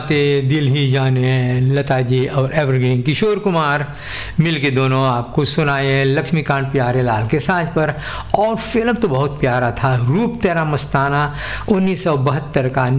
ते दिल ही जाने, लता जी और एवरग्रीन किशोर कुमार मिलके दोनों आपको सुनाए लक्ष्मीकांत प्यारेलाल के साज पर। और फिल्म तो बहुत प्यारा था, रूप तेरा मस्ताना 1972 का